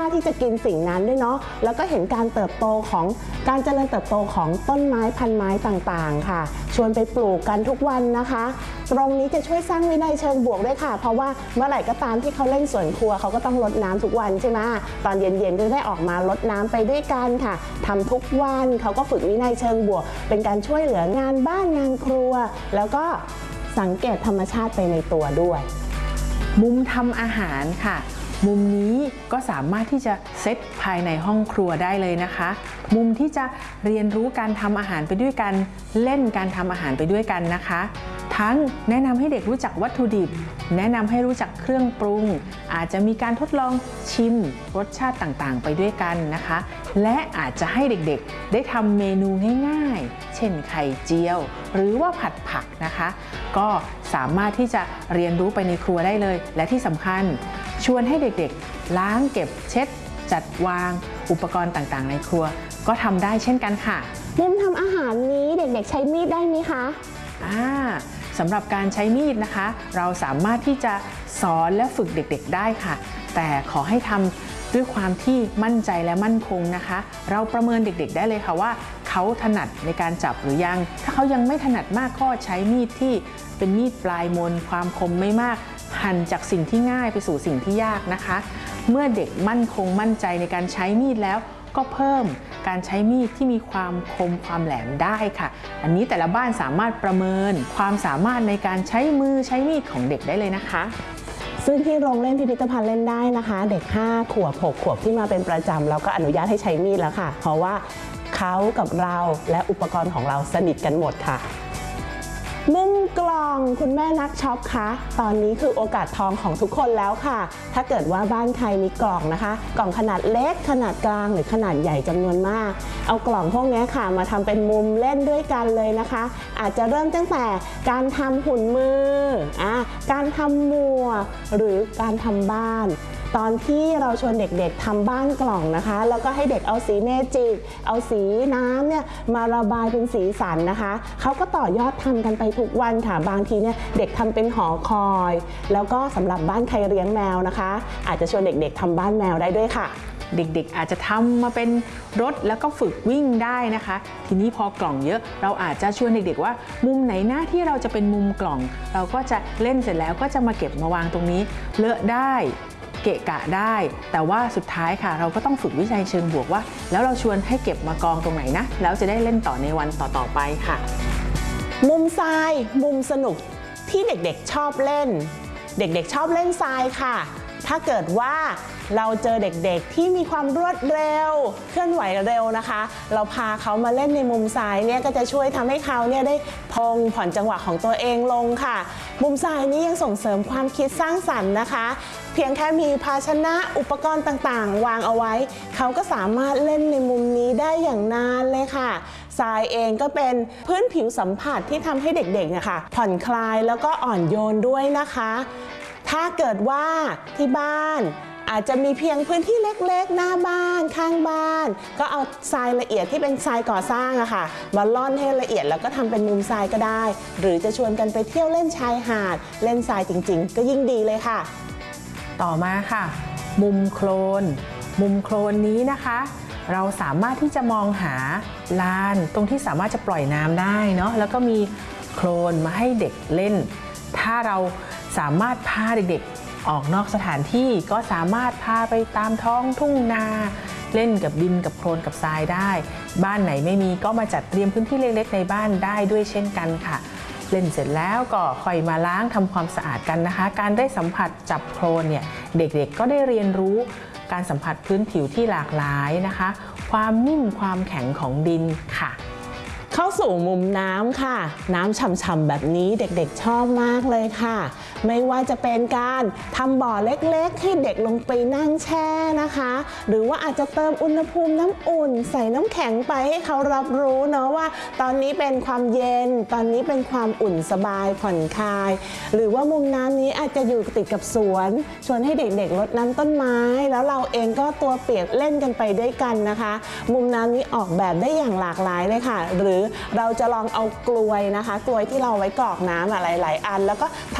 ที่จะกินสิ่งนั้นด้วยเนาะแล้วก็เห็นการเติบโตของการเจริญเติบโตของต้นไม้พันไม้ต่างๆค่ะชวนไปปลูกกันทุกวันนะคะตรงนี้จะช่วยสร้างวินัยเชิงบวกด้วยค่ะเพราะว่าเมื่อไหร่ก็ตามที่เขาเล่นสวนครัวเขาก็ต้องรดน้ำทุกวันใช่ไหมตอนเย็นๆก็ได้ออกมารดน้ำไปด้วยกันค่ะทำทุกวันเขาก็ฝึกวินัยเชิงบวกเป็นการช่วยเหลืองานบ้านงานครัวแล้วก็สังเกตธรรมชาติไปในตัวด้วยมุมทำอาหารค่ะมุมนี้ก็สามารถที่จะเซตภายในห้องครัวได้เลยนะคะมุมที่จะเรียนรู้การทำอาหารไปด้วยกันเล่นการทำอาหารไปด้วยกันนะคะทั้งแนะนำให้เด็กรู้จักวัตถุดิบแนะนำให้รู้จักเครื่องปรุงอาจจะมีการทดลองชิมรสชาติต่างๆไปด้วยกันนะคะและอาจจะให้เด็กๆได้ทำเมนูง่ายๆเช่นไข่เจียวหรือว่าผัดผักนะคะก็สามารถที่จะเรียนรู้ไปในครัวได้เลยและที่สำคัญชวนให้เด็กๆล้างเก็บเช็ดจัดวางอุปกรณ์ต่างๆในครัวก็ทำได้เช่นกันค่ะมุมทำอาหารนี้เด็กๆใช้มีดได้ไหมคะสำหรับการใช้มีดนะคะเราสามารถที่จะสอนและฝึกเด็กๆได้ค่ะแต่ขอให้ทำด้วยความที่มั่นใจและมั่นคงนะคะเราประเมินเด็กๆได้เลยค่ะว่าเขาถนัดในการจับหรือยังถ้าเขายังไม่ถนัดมากก็ใช้มีดที่เป็นมีดปลายมนความคมไม่มากหั่นจากสิ่งที่ง่ายไปสู่สิ่งที่ยากนะคะเมื่อเด็กมั่นคงมั่นใจในการใช้มีดแล้วก็เพิ่มการใช้มีดที่มีความคมความแหลมได้ค่ะอันนี้แต่ละบ้านสามารถประเมินความสามารถในการใช้มือใช้มีดของเด็กได้เลยนะคะซึ่งที่โรงเล่นพิพิธภัณฑ์เล่นได้นะคะเด็ก5 ขวบ 6 ขวบที่มาเป็นประจำเราก็อนุญาตให้ใช้มีดแล้วค่ะเพราะว่าเขากับเราและอุปกรณ์ของเราสนิทกันหมดค่ะมุมกล่องคุณแม่นักช็อปคะตอนนี้คือโอกาสทองของทุกคนแล้วค่ะถ้าเกิดว่าบ้านใครมีกล่องนะคะกล่องขนาดเล็กขนาดกลางหรือขนาดใหญ่จำนวนมากเอากล่องพวกนี้ค่ะมาทำเป็นมุมเล่นด้วยกันเลยนะคะอาจจะเริ่มตั้งแต่การทำหุ่นมือการทำหมวกหรือการทำบ้านตอนที่เราชวนเด็กๆทำบ้านกล่องนะคะแล้วก็ให้เด็กเอาสีเมจิกเอาสีน้ำเนี่ยมาระบายเป็นสีสันนะคะเขาก็ต่อยอดทำกันไปทุกวันค่ะบางทีเนี่ยเด็กทำเป็นหอคอยแล้วก็สำหรับบ้านใครเลี้ยงแมวนะคะอาจจะชวนเด็กๆทำบ้านแมวได้ด้วยค่ะเด็กๆอาจจะทำมาเป็นรถแล้วก็ฝึกวิ่งได้นะคะทีนี้พอกล่องเยอะเราอาจจะชวนเด็กๆว่ามุมไหนหน้าที่เราจะเป็นมุมกล่องเราก็จะเล่นเสร็จแล้วก็จะมาเก็บมาวางตรงนี้เลอะได้เกะกะได้แต่ว่าสุดท้ายค่ะเราก็ต้องฝึกวิจัยเชิงบวกว่าแล้วเราชวนให้เก็บมากองตรงไหนนะแล้วจะได้เล่นต่อในวันต่อๆไปค่ะมุมทรายมุมสนุกที่เด็กๆชอบเล่นเด็กๆชอบเล่นทรายค่ะถ้าเกิดว่าเราเจอเด็กๆที่มีความรวดเร็วเคลื่อนไหวเร็วนะคะเราพาเขามาเล่นในมุมทรายเนี่ยก็จะช่วยทำให้เขาเนี่ยได้ผ่อนจังหวะของตัวเองลงค่ะมุมทรายนี้ยังส่งเสริมความคิดสร้างสรรค์นะคะเพียงแค่มีภาชนะอุปกรณ์ต่างๆวางเอาไว้เขาก็สามารถเล่นในมุมนี้ได้อย่างนานเลยค่ะทรายเองก็เป็นพื้นผิวสัมผัสที่ทำให้เด็กๆนะคะผ่อนคลายแล้วก็อ่อนโยนด้วยนะคะถ้าเกิดว่าที่บ้านอาจจะมีเพียงพื้นที่เล็กๆหน้าบ้านข้างบ้านก็เอาทรายละเอียดที่เป็นทรายก่อสร้างอะค่ะมาล่อนให้ละเอียดแล้วก็ทำเป็นมุมทรายก็ได้หรือจะชวนกันไปเที่ยวเล่นชายหาดเล่นทรายจริงๆก็ยิ่งดีเลยค่ะต่อมาค่ะมุมโคลนมุมโคลนนี้นะคะเราสามารถที่จะมองหาลานตรงที่สามารถจะปล่อยน้ำได้เนาะแล้วก็มีโคลนมาให้เด็กเล่นถ้าเราสามารถพาเด็กๆออกนอกสถานที่ก็สามารถพาไปตามท้องทุ่งนาเล่นกับดินกับโคลนกับทรายได้บ้านไหนไม่มีก็มาจัดเตรียมพื้นที่เล็กๆในบ้านได้ด้วยเช่นกันค่ะเล่นเสร็จแล้วก็ค่อยมาล้างทำความสะอาดกันนะคะการได้สัมผัสจับโคลนเนี่ยเด็กๆก็ได้เรียนรู้การสัมผัสพื้นผิวที่หลากหลายนะคะความนิ่มความแข็งของดินค่ะเข้าสู่มุมน้ำค่ะน้ำฉ่ำๆแบบนี้เด็กๆชอบมากเลยค่ะไม่ว่าจะเป็นการทำบ่อเล็กๆให้เด็กลงไปนั่งแช่นะคะหรือว่าอาจจะเติมอุณหภูมิน้ำอุ่นใส่น้ำแข็งไปให้เขารับรู้เนาะว่าตอนนี้เป็นความเย็นตอนนี้เป็นความอุ่นสบายผ่อนคลายหรือว่ามุมน้ำนี้อาจจะอยู่ติดกับสวนชวนให้เด็กๆรดน้ำต้นไม้แล้วเราเองก็ตัวเปียกเล่นกันไปด้วยกันนะคะมุมน้ำนี้ออกแบบได้อย่างหลากหลายเลยค่ะหรือเราจะลองเอากลวยนะคะกลวยที่เราไว้กรอกน้ำหลายๆอันแล้วก็ทำท่อ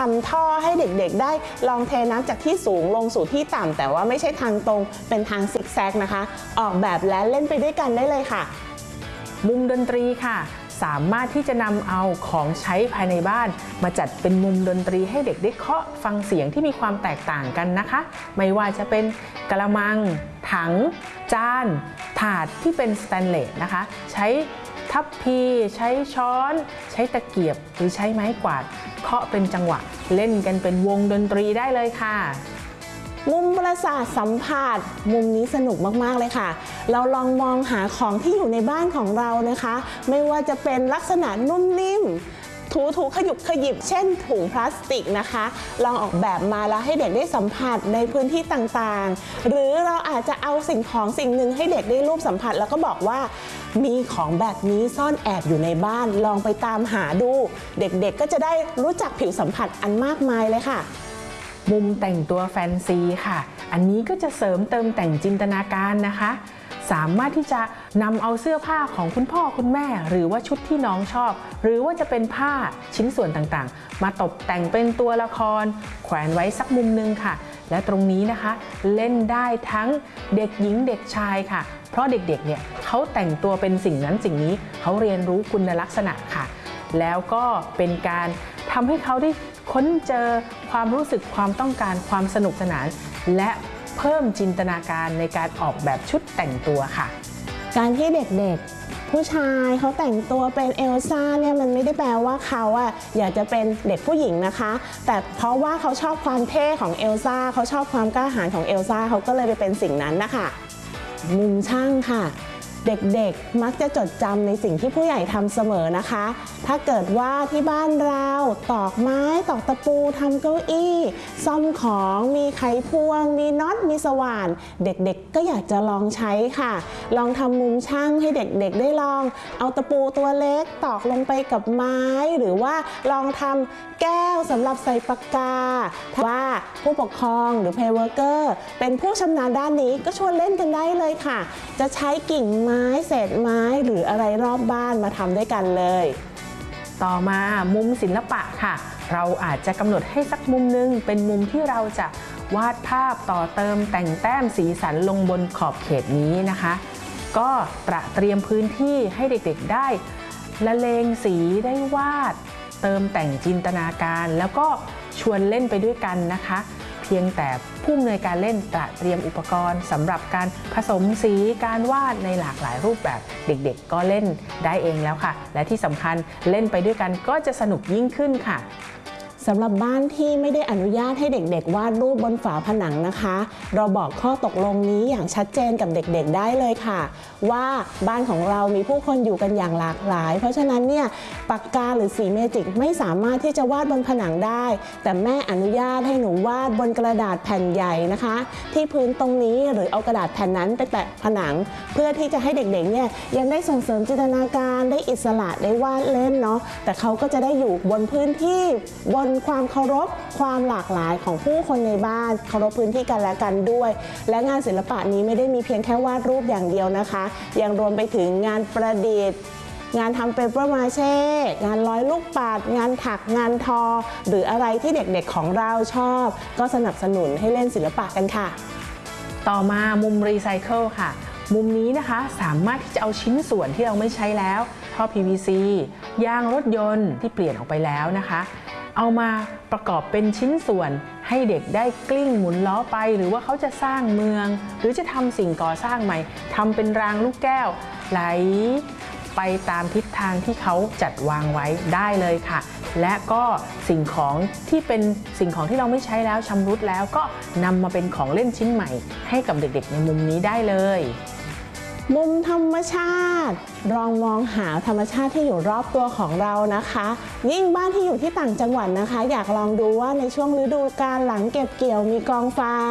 ให้เด็กๆได้ลองเทน้ำจากที่สูงลงสู่ที่ต่ำแต่ว่าไม่ใช่ทางตรงเป็นทางซิกแซกนะคะออกแบบและเล่นไปด้วยกันได้เลยค่ะมุมดนตรีค่ะสามารถที่จะนำเอาของใช้ภายในบ้านมาจัดเป็นมุมดนตรีให้เด็กได้เคาะฟังเสียงที่มีความแตกต่างกันนะคะไม่ว่าจะเป็นกระมังถังจานถาดที่เป็นสแตนเลสนะคะใช้ทัพพีใช้ช้อนใช้ตะเกียบหรือใช้ไม้กวาดเคาะเป็นจังหวะเล่นกันเป็นวงดนตรีได้เลยค่ะมุมประสาทสัมผัสมุมนี้สนุกมากๆเลยค่ะเราลองมองหาของที่อยู่ในบ้านของเรานะคะไม่ว่าจะเป็นลักษณะนุ่มนิ่มถูขยุบขยิบเช่นถุงพลาสติกนะคะลองออกแบบมาแล้วให้เด็กได้สัมผัสในพื้นที่ต่างๆหรือเราอาจจะเอาสิ่งของสิ่งหนึ่งให้เด็กได้รูปสัมผัสแล้วก็บอกว่ามีของแบบนี้ซ่อนแอบอยู่ในบ้านลองไปตามหาดูเด็กๆก็จะได้รู้จักผิวสัมผัสอันมากมายเลยค่ะมุมแต่งตัวแฟนซีค่ะอันนี้ก็จะเสริมเติมแต่งจินตนาการนะคะสามารถที่จะนำเอาเสื้อผ้าของคุณพ่อคุณแม่หรือว่าชุดที่น้องชอบหรือว่าจะเป็นผ้าชิ้นส่วนต่างๆมาตกแต่งเป็นตัวละครแขวนไว้สักมุมนึงค่ะและตรงนี้นะคะเล่นได้ทั้งเด็กหญิงเด็กชายค่ะเพราะเด็กๆเนี่ยเขาแต่งตัวเป็นสิ่งนั้นสิ่งนี้เขาเรียนรู้คุณลักษณะค่ะแล้วก็เป็นการทำให้เขาได้ค้นเจอความรู้สึกความต้องการความสนุกสนานและเพิ่มจินตนาการในการออกแบบชุดแต่งตัวค่ะการที่เด็กๆผู้ชายเขาแต่งตัวเป็นเอลซ่าเนี่ยมันไม่ได้แปลว่าเขาอยากจะเป็นเด็กผู้หญิงนะคะแต่เพราะว่าเขาชอบความเท่ของเอลซ่าเขาชอบความกล้าหาญของเอลซ่าเขาก็เลยไปเป็นสิ่งนั้นนะคะมุมช่างค่ะเด็กๆมักจะจดจำในสิ่งที่ผู้ใหญ่ทำเสมอนะคะถ้าเกิดว่าที่บ้านเราตอกไม้ตอกตะปูทำเก้าอี้ซ่อมของมีไขควงมีน็อตมีสว่านเด็กๆก็อยากจะลองใช้ค่ะลองทำมุมช่างให้เด็กๆได้ลองเอาตะปูตัวเล็กตอกลงไปกับไม้หรือว่าลองทำแก้วสำหรับใส่ปากกาว่าผู้ปกครองหรือเพย์เวิร์กเกอร์เป็นผู้ชำนาญด้านนี้ก็ชวนเล่นกันได้เลยค่ะจะใช้กิ่งไม้เศษไม้หรืออะไรรอบบ้านมาทำด้วยกันเลยต่อมามุมศิลปะค่ะเราอาจจะกำหนดให้สักมุมนึงเป็นมุมที่เราจะวาดภาพต่อเติมแต่งแต้มสีสันลงบนขอบเขตนี้นะคะก็เตรียมพื้นที่ให้เด็กๆได้ละเลงสีได้วาดเติมแต่งจินตนาการแล้วก็ชวนเล่นไปด้วยกันนะคะเพียงแต่ผู้อำนวยการเล่นเตรียมอุปกรณ์สำหรับการผสมสีการวาดในหลากหลายรูปแบบเด็กๆก็เล่นได้เองแล้วค่ะและที่สำคัญเล่นไปด้วยกันก็จะสนุกยิ่งขึ้นค่ะสำหรับบ้านที่ไม่ได้อนุญาตให้เด็กๆวาดรูปบนฝาผนังนะคะเราบอกข้อตกลงนี้อย่างชัดเจนกับเด็กๆได้เลยค่ะว่าบ้านของเรามีผู้คนอยู่กันอย่างหลากหลายเพราะฉะนั้นเนี่ยปากกาหรือสีเมจิกไม่สามารถที่จะวาดบนผนังได้แต่แม่อนุญาตให้หนูวาดบนกระดาษแผ่นใหญ่นะคะที่พื้นตรงนี้หรือเอากระดาษแผ่นนั้นไปแตะผนังเพื่อที่จะให้เด็กๆเนี่ยยังได้ส่งเสริมจินตนาการได้อิสระได้วาดเล่นเนาะแต่เขาก็จะได้อยู่บนพื้นที่บนความเคารพความหลากหลายของผู้คนในบ้านเคารพพื้นที่กันและกันด้วยและงานศิลปะนี้ไม่ได้มีเพียงแค่วาดรูปอย่างเดียวนะคะยังรวมไปถึงงานประดิษฐ์งานทำเปเปอร์มาเช่งานร้อยลูกปัดงานถักงานทอหรืออะไรที่เด็กๆของเราชอบก็สนับสนุนให้เล่นศิลปะกันค่ะต่อมามุมรีไซเคิลค่ะมุมนี้นะคะสามารถที่จะเอาชิ้นส่วนที่เราไม่ใช้แล้วท่อ PVC ยางรถยนต์ที่เปลี่ยนออกไปแล้วนะคะเอามาประกอบเป็นชิ้นส่วนให้เด็กได้กลิ้งหมุนล้อไปหรือว่าเขาจะสร้างเมืองหรือจะทำสิ่งก่อสร้างใหม่ทำเป็นรางลูกแก้วไหลไปตามทิศทางที่เขาจัดวางไว้ได้เลยค่ะและก็สิ่งของที่เป็นสิ่งของที่เราไม่ใช้แล้วชำรุดแล้วก็นำมาเป็นของเล่นชิ้นใหม่ให้กับเด็กๆในมุมนี้ได้เลยมุมธรรมชาติลองมองหาธรรมชาติที่อยู่รอบตัวของเรานะคะยิ่งบ้านที่อยู่ที่ต่างจังหวัดนะคะอยากลองดูว่าในช่วงฤดูกาลหลังเก็บเกี่ยวมีกองฟาง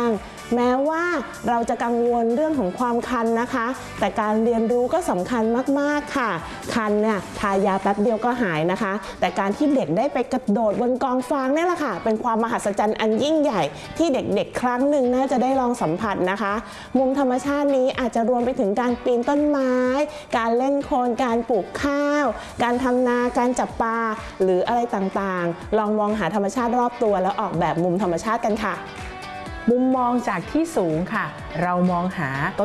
แม้ว่าเราจะกังวลเรื่องของความคันนะคะ แต่การเรียนรู้ก็สำคัญมากๆค่ะคันเนี่ยทายาแป๊บเดียวก็หายนะคะแต่การที่เด็กได้ไปกระโดดบนกองฟางนี่แหละค่ะเป็นความมหัศจรรย์อันยิ่งใหญ่ที่เด็กๆครั้งหนึ่งน่าจะได้ลองสัมผัสนะคะมุมธรรมชาตินี้อาจจะรวมไปถึงการปีนต้นไม้การเล่นโคลนการปลูกข้าวการทำนาการจับปลาหรืออะไรต่างๆลองมองหาธรรมชาติรอบตัวแล้วออกแบบมุมธรรมชาติกันค่ะมุมมองจากที่สูงค่ะเรามองหา